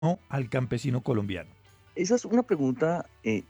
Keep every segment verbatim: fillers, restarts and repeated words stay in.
al campesino colombiano? Esa es una pregunta eh,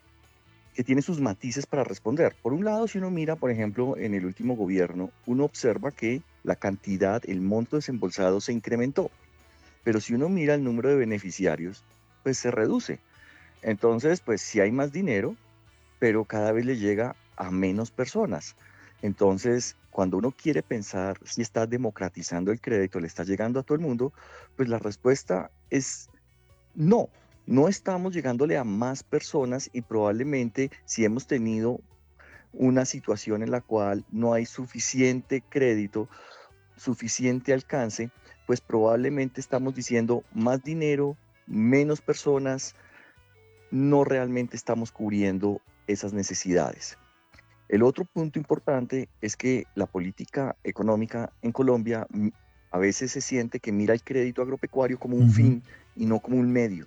que tiene sus matices para responder. Por un lado, si uno mira, por ejemplo, en el último gobierno, uno observa que la cantidad, el monto desembolsado se incrementó, pero si uno mira el número de beneficiarios, pues se reduce. Entonces, pues sí hay más dinero, pero cada vez le llega a menos personas. Entonces, cuando uno quiere pensar si está democratizando el crédito, le está llegando a todo el mundo, pues la respuesta es no. No estamos llegándole a más personas y probablemente si hemos tenido una situación en la cual no hay suficiente crédito, suficiente alcance, pues probablemente estamos diciendo más dinero, menos personas, no realmente estamos cubriendo esas necesidades. El otro punto importante es que la política económica en Colombia mm, a veces se siente que mira el crédito agropecuario como un Ujú. fin y no como un medio.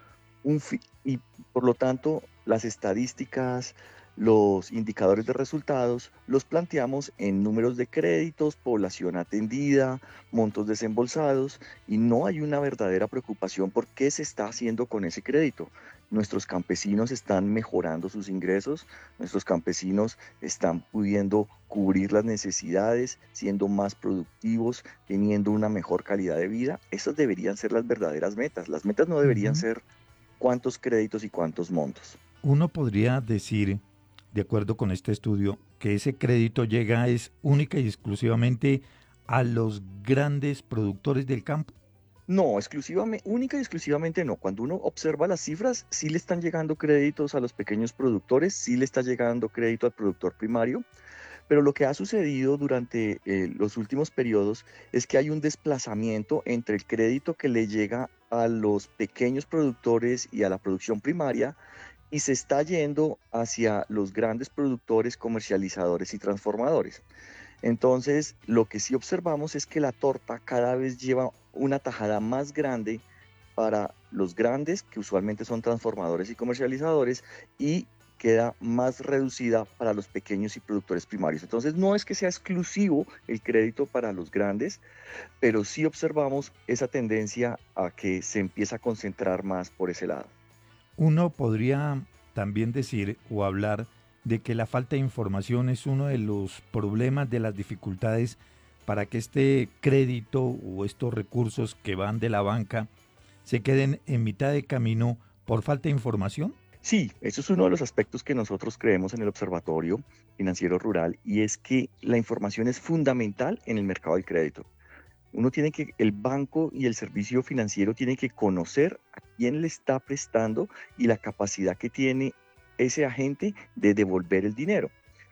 Un fi- y por lo tanto, las estadísticas, los indicadores de resultados, los planteamos en números de créditos, población atendida, montos desembolsados, y no hay una verdadera preocupación por qué se está haciendo con ese crédito. Nuestros campesinos están mejorando sus ingresos, nuestros campesinos están pudiendo cubrir las necesidades, siendo más productivos, teniendo una mejor calidad de vida. Esas deberían ser las verdaderas metas. Las metas no deberían Ujú. ser cuántos créditos y cuántos montos. Uno podría decir, de acuerdo con este estudio, que ese crédito llega es única y exclusivamente a los grandes productores del campo. No, exclusivamente, única y exclusivamente no. Cuando uno observa las cifras, sí le están llegando créditos a los pequeños productores, sí le está llegando crédito al productor primario, pero lo que ha sucedido durante eh, los últimos periodos es que hay un desplazamiento entre el crédito que le llega a los pequeños productores y a la producción primaria y se está yendo hacia los grandes productores, comercializadores y transformadores. Entonces, lo que sí observamos es que la torta cada vez lleva una tajada más grande para los grandes, que usualmente son transformadores y comercializadores, y queda más reducida para los pequeños y productores primarios. Entonces, no es que sea exclusivo el crédito para los grandes, pero sí observamos esa tendencia a que se empieza a concentrar más por ese lado. Uno podría también decir o hablar de que la falta de información es uno de los problemas, de las dificultades para que este crédito o estos recursos que van de la banca se queden en mitad de camino por falta de información. Sí, eso es uno de los aspectos que nosotros creemos en el Observatorio Financiero Rural y es que la información es fundamental en el mercado del crédito. Uno tiene que, el banco y el servicio financiero tienen que conocer a quién le está prestando y la capacidad que tiene ese agente de devolver el dinero.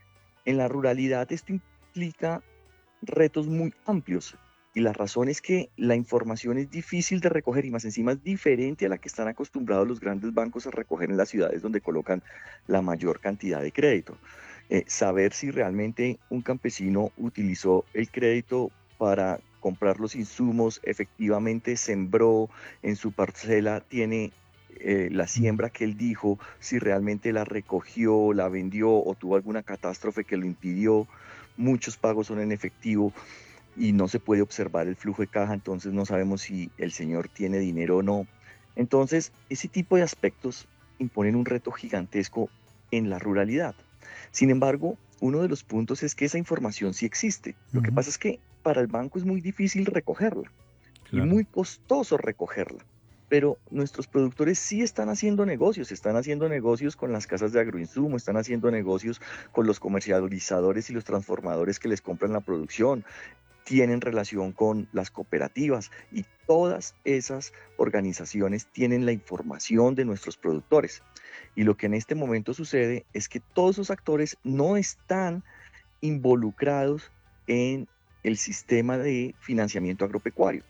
En la ruralidad esto implica retos muy amplios y la razón es que la información es difícil de recoger y más encima es diferente a la que están acostumbrados los grandes bancos a recoger en las ciudades donde colocan la mayor cantidad de crédito. Eh, saber si realmente un campesino utilizó el crédito para comprar los insumos, efectivamente sembró en su parcela, tiene eh, la Mm. siembra que él dijo, si realmente la recogió, la vendió o tuvo alguna catástrofe que lo impidió. Muchos pagos son en efectivo y no se puede observar el flujo de caja, entonces no sabemos si el señor tiene dinero o no. Entonces, ese tipo de aspectos imponen un reto gigantesco en la ruralidad. Sin embargo, uno de los puntos es que esa información sí existe. Lo que Ujú. pasa es que para el banco es muy difícil recogerla y Claro. muy costoso recogerla. Pero nuestros productores sí están haciendo negocios, están haciendo negocios con las casas de agroinsumo, están haciendo negocios con los comercializadores y los transformadores que les compran la producción, tienen relación con las cooperativas y todas esas organizaciones tienen la información de nuestros productores. Y lo que en este momento sucede es que todos esos actores no están involucrados en el sistema de financiamiento agropecuario.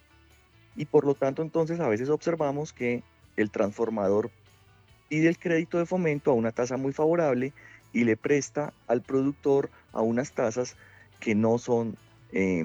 Y por lo tanto, entonces a veces observamos que el transformador pide el crédito de fomento a una tasa muy favorable y le presta al productor a unas tasas que no son eh,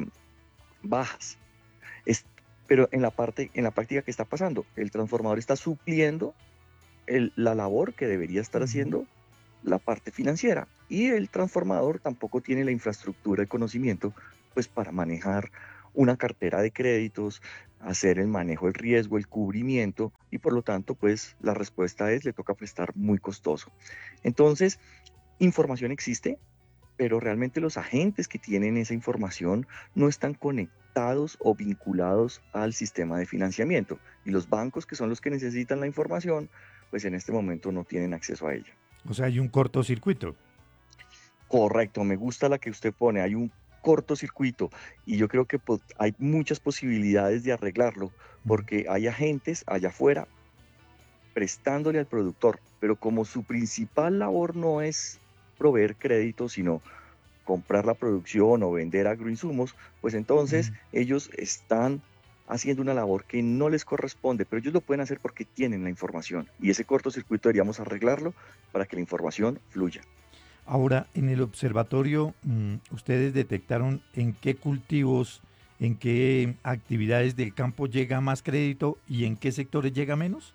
bajas. Es, pero en la parte, en la práctica, ¿qué está pasando? El transformador está supliendo el- la labor que debería estar Ujú. haciendo la parte financiera y el transformador tampoco tiene la infraestructura, el conocimiento, pues para manejar una cartera de créditos, hacer el manejo del riesgo, el cubrimiento, y por lo tanto, pues la respuesta es, le toca prestar muy costoso. Entonces, información existe, pero realmente los agentes que tienen esa información no están conectados o vinculados al sistema de financiamiento. Y los bancos, que son los que necesitan la información, pues en este momento no tienen acceso a ella. O sea, hay un cortocircuito. Correcto, me gusta la que usted pone. Hay un cortocircuito y yo creo que po- hay muchas posibilidades de arreglarlo, Mm. porque hay agentes allá afuera prestándole al productor, pero como su principal labor no es proveer crédito, sino comprar la producción o vender agroinsumos, pues entonces Mm. ellos están haciendo una labor que no les corresponde, pero ellos lo pueden hacer porque tienen la información, y ese cortocircuito deberíamos arreglarlo para que la información fluya. Ahora, en el observatorio, mm, ustedes detectaron en qué cultivos, en qué actividades del campo llega más crédito y en qué sectores llega menos.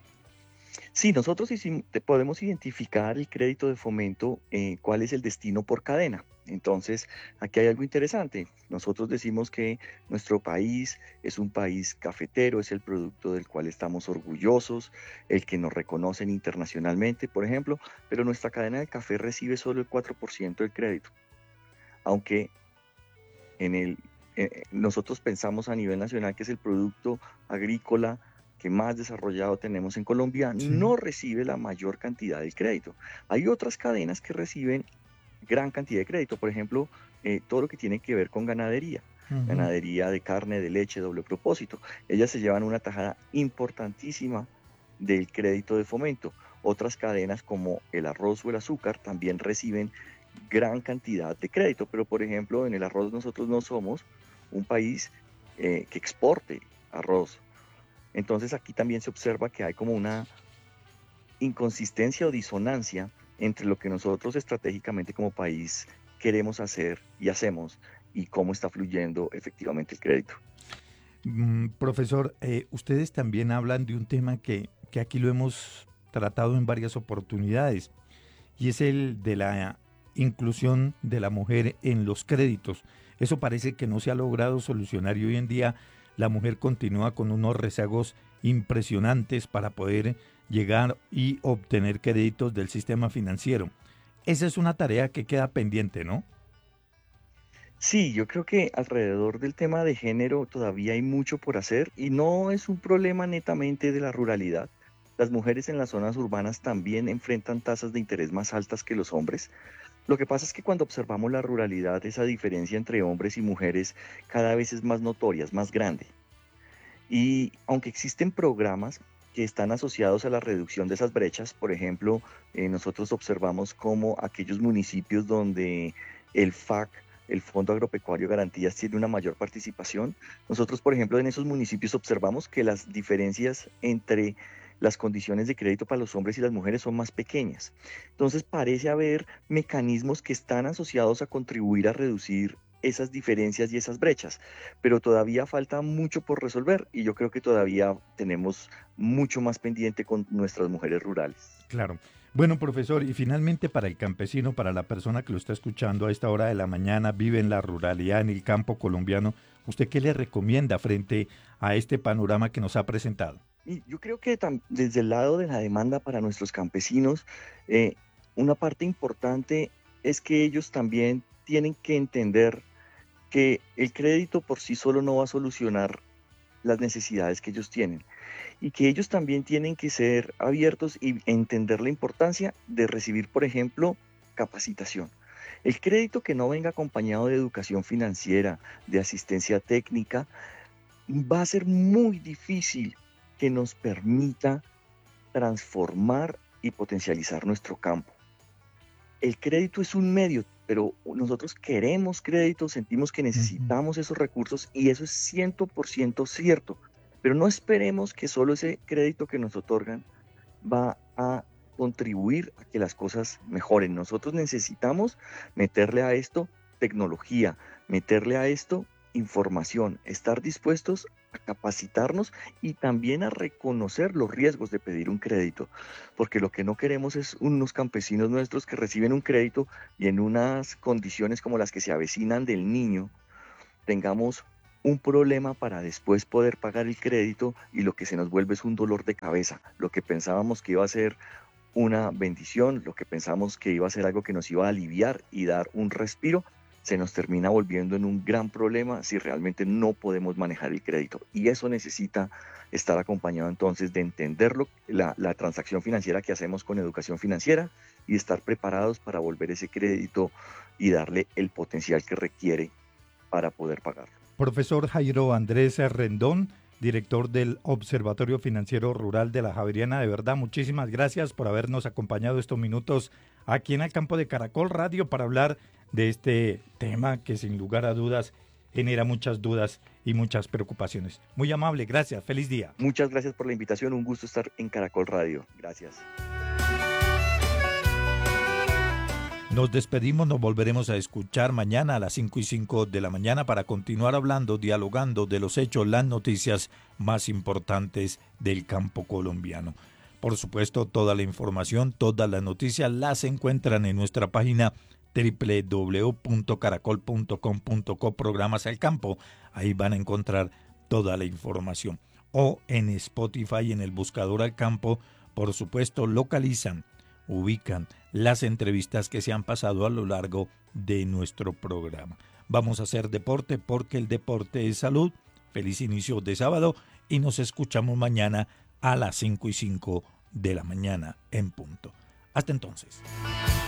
Sí, nosotros hicim- te- podemos identificar el crédito de fomento, eh, cuál es el destino por cadena. Entonces, aquí hay algo interesante. Nosotros decimos que nuestro país es un país cafetero, es el producto del cual estamos orgullosos, el que nos reconocen internacionalmente, por ejemplo, pero nuestra cadena de café recibe solo el cuatro por ciento del crédito, aunque en el, eh, nosotros pensamos a nivel nacional que es el producto agrícola que más desarrollado tenemos en Colombia, Sí. no recibe la mayor cantidad del crédito. Hay otras cadenas que reciben gran cantidad de crédito, por ejemplo, eh, todo lo que tiene que ver con ganadería, Ujú. ganadería de carne, de leche, doble propósito. Ellas se llevan una tajada importantísima del crédito de fomento. Otras cadenas como el arroz o el azúcar también reciben gran cantidad de crédito, pero por ejemplo en el arroz nosotros no somos un país eh, que exporte arroz. Entonces aquí también se observa que hay como una inconsistencia o disonancia entre lo que nosotros estratégicamente como país queremos hacer y hacemos y cómo está fluyendo efectivamente el crédito. Mm, profesor, eh, ustedes también hablan de un tema que, que aquí lo hemos tratado en varias oportunidades y es el de la inclusión de la mujer en los créditos. Eso parece que no se ha logrado solucionar y hoy en día la mujer continúa con unos rezagos impresionantes para poder llegar y obtener créditos del sistema financiero. Esa es una tarea que queda pendiente, ¿no? Sí, yo creo que alrededor del tema de género todavía hay mucho por hacer y no es un problema netamente de la ruralidad. Las mujeres en las zonas urbanas también enfrentan tasas de interés más altas que los hombres. Lo que pasa es que cuando observamos la ruralidad, esa diferencia entre hombres y mujeres cada vez es más notoria, es más grande. Y aunque existen programas que están asociados a la reducción de esas brechas, por ejemplo, eh, nosotros observamos cómo aquellos municipios donde el F A C, el Fondo Agropecuario de Garantías, tiene una mayor participación, nosotros, por ejemplo, en esos municipios observamos que las diferencias entre las condiciones de crédito para los hombres y las mujeres son más pequeñas. Entonces parece haber mecanismos que están asociados a contribuir a reducir esas diferencias y esas brechas, pero todavía falta mucho por resolver y yo creo que todavía tenemos mucho más pendiente con nuestras mujeres rurales. Claro. Bueno, profesor, y finalmente para el campesino, para la persona que lo está escuchando a esta hora de la mañana, vive en la ruralidad, en el campo colombiano, ¿usted qué le recomienda frente a este panorama que nos ha presentado? Y yo creo que tam- desde el lado de la demanda para nuestros campesinos, eh, una parte importante es que ellos también tienen que entender que el crédito por sí solo no va a solucionar las necesidades que ellos tienen y que ellos también tienen que ser abiertos y entender la importancia de recibir, por ejemplo, capacitación. El crédito que no venga acompañado de educación financiera, de asistencia técnica, va a ser muy difícil que nos permita transformar y potencializar nuestro campo. El crédito es un medio, pero nosotros queremos crédito, sentimos que Ujú. necesitamos esos recursos y eso es cien por ciento cierto. Pero no esperemos que solo ese crédito que nos otorgan va a contribuir a que las cosas mejoren. Nosotros necesitamos meterle a esto tecnología, meterle a esto información, estar dispuestos a capacitarnos y también a reconocer los riesgos de pedir un crédito, porque lo que no queremos es unos campesinos nuestros que reciben un crédito y en unas condiciones como las que se avecinan del niño tengamos un problema para después poder pagar el crédito y lo que se nos vuelve es un dolor de cabeza. Lo que pensábamos que iba a ser una bendición, lo que pensábamos que iba a ser algo que nos iba a aliviar y dar un respiro, se nos termina volviendo en un gran problema si realmente no podemos manejar el crédito. Y eso necesita estar acompañado entonces de entenderlo, la, la transacción financiera que hacemos con educación financiera y estar preparados para volver ese crédito y darle el potencial que requiere para poder pagarlo. Profesor Jairo Andrés Rendón, director del Observatorio Financiero Rural de la Javeriana, de verdad, muchísimas gracias por habernos acompañado estos minutos aquí en el campo de Caracol Radio para hablar de este tema que sin lugar a dudas genera muchas dudas y muchas preocupaciones. Muy amable, gracias, feliz día. Muchas gracias por la invitación, un gusto estar en Caracol Radio. Gracias. Nos despedimos, nos volveremos a escuchar mañana a las cinco y cinco de la mañana para continuar hablando, dialogando de los hechos, las noticias más importantes del campo colombiano. Por supuesto, toda la información, todas las noticias las encuentran en nuestra página doble u doble u doble u punto caracol punto com punto co, programas al campo. Ahí van a encontrar toda la información. O en Spotify, en el buscador al campo, por supuesto, localizan, ubican las entrevistas que se han pasado a lo largo de nuestro programa. Vamos a hacer deporte porque el deporte es salud. Feliz inicio de sábado y nos escuchamos mañana a las cinco y cinco de la mañana en punto. Hasta entonces.